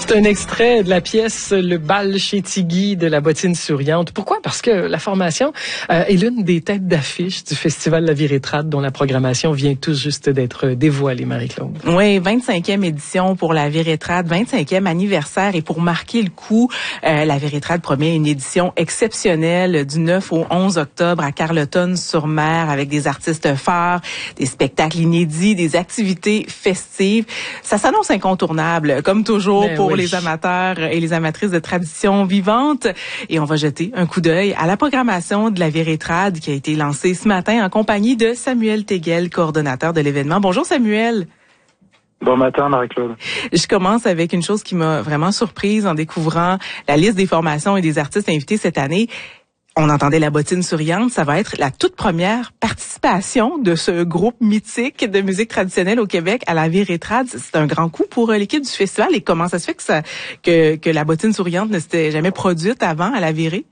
C'est un extrait de la pièce Le bal chez Tigui de la bottine souriante. Pourquoi? Parce que la formation est l'une des têtes d'affiche du Festival La Virétrade dont la programmation vient tout juste d'être dévoilée, Marie-Claude. Oui, 25e édition pour la Virétrade, 25e anniversaire. Et pour marquer le coup, la Virétrade promet une édition exceptionnelle du 9 au 11 octobre à Carleton-sur-Mer avec des artistes phares, des spectacles inédits, des activités festives. Ça s'annonce incontournable, comme toujours, pour les amateurs et les amatrices de traditions vivantes. Et on va jeter un coup d'œil à la programmation de la Virétrade qui a été lancée ce matin en compagnie de Samuel Teguel, coordonnateur de l'événement. Bonjour Samuel. Bon matin, Marie-Claude. Je commence avec une chose qui m'a vraiment surprise en découvrant la liste des formations et des artistes invités cette année. On entendait la bottine souriante, ça va être la toute première participation de ce groupe mythique de musique traditionnelle au Québec à la Virétrade. C'est un grand coup pour l'équipe du festival. Et comment ça se fait que la bottine souriante ne s'était jamais produite avant à la Virée?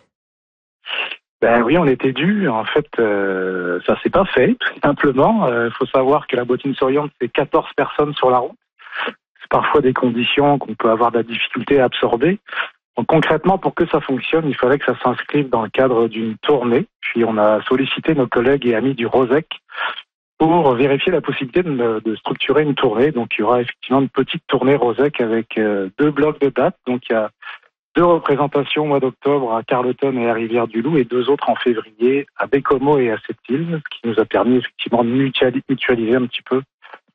Ben oui, on était dû. En fait, ça s'est pas fait, tout simplement. Il faut savoir que la bottine souriante, c'est 14 personnes sur la route. C'est parfois des conditions qu'on peut avoir de la difficulté à absorber. Donc concrètement, pour que ça fonctionne, il fallait que ça s'inscrive dans le cadre d'une tournée. Puis on a sollicité nos collègues et amis du Rosec pour vérifier la possibilité de structurer une tournée. Donc il y aura effectivement une petite tournée Rosec avec 2 blocs de dates. Donc il y a 2 représentations au mois d'octobre à Carleton et à Rivière-du-Loup et 2 autres en février à Bécomo et à Sept-Îles, ce qui nous a permis effectivement de mutualiser un petit peu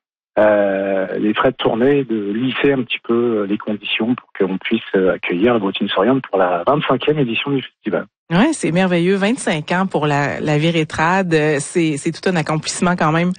les frais de tournée, de lisser un petit peu les conditions pour qu'on puisse accueillir la bottine souriante pour la 25e édition du festival. Ouais, c'est merveilleux. 25 ans pour la Virétrade, c'est tout un accomplissement quand même.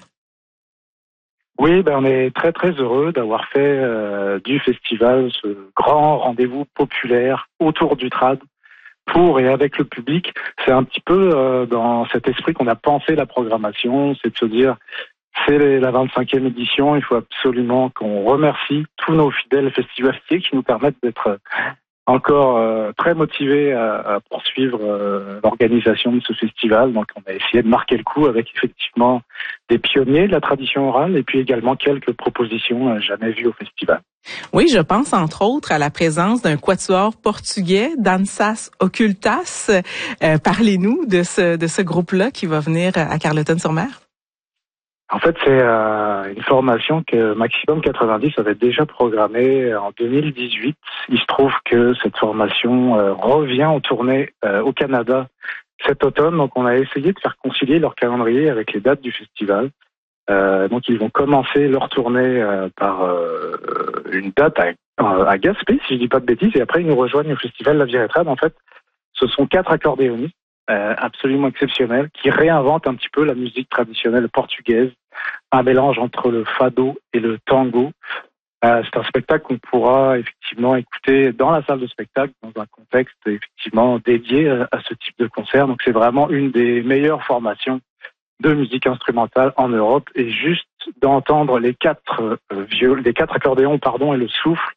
Oui, ben on est très très heureux d'avoir fait du festival ce grand rendez-vous populaire autour du trad pour et avec le public. C'est un petit peu dans cet esprit qu'on a pensé la programmation, c'est de se dire c'est la 25e édition, il faut absolument qu'on remercie tous nos fidèles festivaliers qui nous permettent d'être encore très motivés à poursuivre l'organisation de ce festival. Donc on a essayé de marquer le coup avec effectivement des pionniers de la tradition orale et puis également quelques propositions jamais vues au festival. Oui, je pense entre autres à la présence d'un quatuor portugais, Danças Ocultas. Parlez-nous de ce groupe-là qui va venir à Carleton-sur-Mer. En fait, c'est une formation que Maximum 90 avait déjà programmée en 2018. Il se trouve que cette formation revient en tournée au Canada cet automne. Donc, on a essayé de faire concilier leur calendrier avec les dates du festival. Donc, ils vont commencer leur tournée par une date à Gaspé, si je dis pas de bêtises, et après, ils nous rejoignent au festival La Virétrade. En fait, ce sont 4 accordéonistes absolument exceptionnel, qui réinvente un petit peu la musique traditionnelle portugaise, un mélange entre le fado et le tango. C'est un spectacle qu'on pourra effectivement écouter dans la salle de spectacle, dans un contexte effectivement dédié à ce type de concert. Donc c'est vraiment une des meilleures formations de musique instrumentale en Europe, et juste d'entendre les 4 accordéons, et le souffle,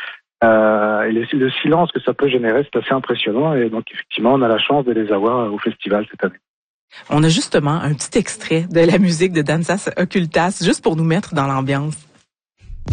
et le silence que ça peut générer, c'est assez impressionnant. Et donc, effectivement, on a la chance de les avoir au festival cette année. On a justement un petit extrait de la musique de Danças Ocultas, juste pour nous mettre dans l'ambiance.